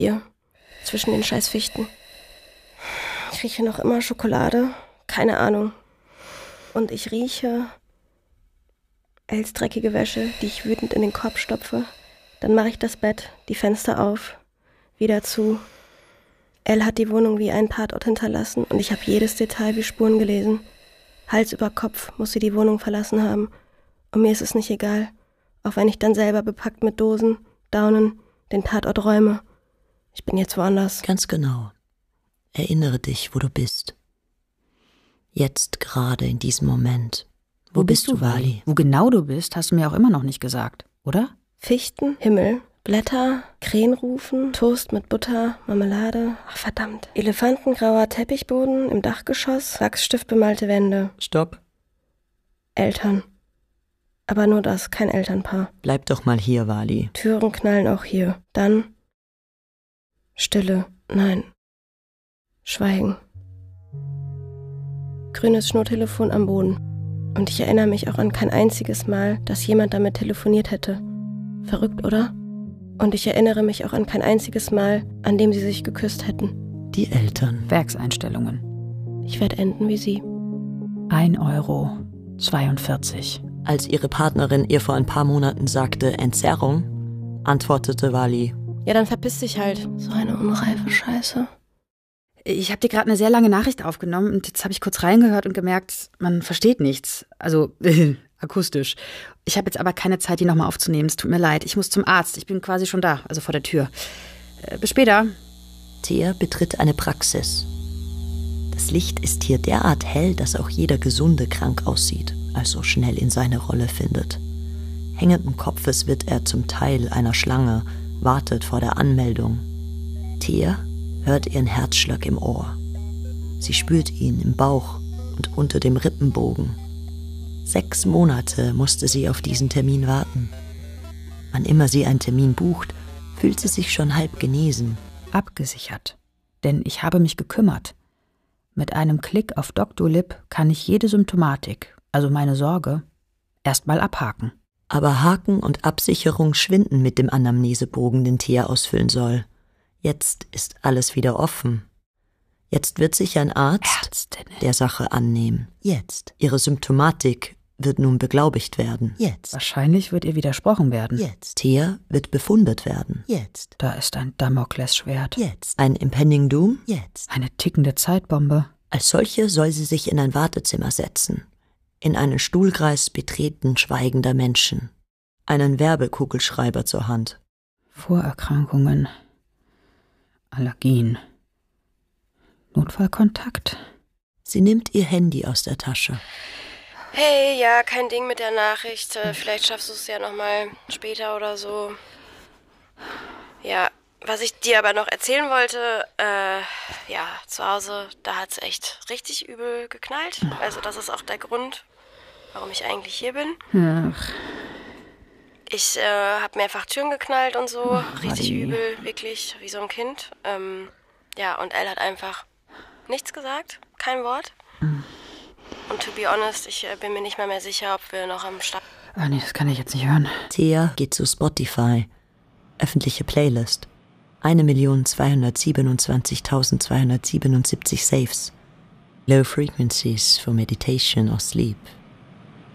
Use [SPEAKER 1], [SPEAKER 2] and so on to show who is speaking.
[SPEAKER 1] Hier, zwischen den scheiß Fichten. Ich rieche noch immer Schokolade. Keine Ahnung. Und ich rieche Els dreckige Wäsche, die ich wütend in den Korb stopfe. Dann mache ich das Bett, die Fenster auf, wieder zu. Elle hat die Wohnung wie einen Tatort hinterlassen und ich habe jedes Detail wie Spuren gelesen. Hals über Kopf muss sie die Wohnung verlassen haben. Und mir ist es nicht egal, auch wenn ich dann selber bepackt mit Dosen, Daunen, den Tatort räume. Ich bin jetzt woanders.
[SPEAKER 2] Ganz genau. Erinnere dich, wo du bist. Jetzt gerade in diesem Moment. Wo bist du, Wally?
[SPEAKER 3] Wo genau du bist, hast du mir auch immer noch nicht gesagt, oder?
[SPEAKER 1] Fichten, Himmel, Blätter, Krähen rufen, Toast mit Butter, Marmelade. Ach verdammt. Elefantengrauer Teppichboden im Dachgeschoss, Wachsstiftbemalte Wände.
[SPEAKER 2] Stopp.
[SPEAKER 1] Eltern. Aber nur das, kein Elternpaar.
[SPEAKER 2] Bleib doch mal hier, Wally.
[SPEAKER 1] Türen knallen auch hier. Dann Stille. Nein. Schweigen. Grünes Schnurtelefon am Boden. Und ich erinnere mich auch an kein einziges Mal, dass jemand damit telefoniert hätte. Verrückt, oder? Und ich erinnere mich auch an kein einziges Mal, an dem sie sich geküsst hätten.
[SPEAKER 2] Die Eltern.
[SPEAKER 3] Werkseinstellungen.
[SPEAKER 1] Ich werde enden wie sie.
[SPEAKER 3] 1,42 €.
[SPEAKER 2] Als ihre Partnerin ihr vor ein paar Monaten sagte Entzerrung, antwortete Wally:
[SPEAKER 1] Ja, dann verpiss dich halt. So eine unreife Scheiße.
[SPEAKER 3] Ich habe dir gerade eine sehr lange Nachricht aufgenommen und jetzt habe ich kurz reingehört und gemerkt, man versteht nichts. Also akustisch. Ich habe jetzt aber keine Zeit, die nochmal aufzunehmen. Es tut mir leid. Ich muss zum Arzt. Ich bin quasi schon da, also vor der Tür. Bis später.
[SPEAKER 2] Thea betritt eine Praxis. Das Licht ist hier derart hell, dass auch jeder Gesunde krank aussieht, also schnell in seine Rolle findet. Hängenden Kopfes wird er zum Teil einer Schlange, wartet vor der Anmeldung. Thea hört ihren Herzschlag im Ohr. Sie spürt ihn im Bauch und unter dem Rippenbogen. 6 Monate musste sie auf diesen Termin warten. Wann immer sie einen Termin bucht, fühlt sie sich schon halb genesen.
[SPEAKER 3] Abgesichert. Denn ich habe mich gekümmert. Mit einem Klick auf Doctolib kann ich jede Symptomatik, also meine Sorge, erstmal abhaken.
[SPEAKER 2] Aber Haken und Absicherung schwinden mit dem Anamnesebogen, den Thea ausfüllen soll. Jetzt ist alles wieder offen. Jetzt wird sich ein Arzt der Sache annehmen. Jetzt. Ihre Symptomatik wird nun beglaubigt werden. Jetzt.
[SPEAKER 3] Wahrscheinlich wird ihr widersprochen werden.
[SPEAKER 2] Jetzt. Thea wird befundet werden. Jetzt.
[SPEAKER 3] Da ist ein Damoklesschwert.
[SPEAKER 2] Jetzt. Ein Impending Doom. Jetzt.
[SPEAKER 3] Eine tickende Zeitbombe.
[SPEAKER 2] Als solche soll sie sich in ein Wartezimmer setzen. In einen Stuhlkreis betreten schweigender Menschen. Einen Werbekugelschreiber zur Hand.
[SPEAKER 3] Vorerkrankungen. Allergien. Notfallkontakt.
[SPEAKER 2] Sie nimmt ihr Handy aus der Tasche.
[SPEAKER 1] Hey, ja, kein Ding mit der Nachricht. Vielleicht schaffst du es ja nochmal später oder so. Ja, was ich dir aber noch erzählen wollte, ja, zu Hause, da hat's echt richtig übel geknallt. Also das ist auch der Grund, warum ich eigentlich hier bin.
[SPEAKER 3] Ach.
[SPEAKER 1] Ich habe mehrfach Türen geknallt und so. Richtig
[SPEAKER 3] Wally.
[SPEAKER 1] übel, wirklich, wie so ein Kind. Ja, und Elle hat einfach nichts gesagt, kein Wort. Und to be honest, ich bin mir nicht mal mehr sicher, ob wir noch am Start...
[SPEAKER 3] Ah, nee, das kann ich jetzt nicht hören.
[SPEAKER 2] Thea geht zu Spotify. Öffentliche Playlist. 1.227.277 Saves. Low Frequencies for Meditation or Sleep.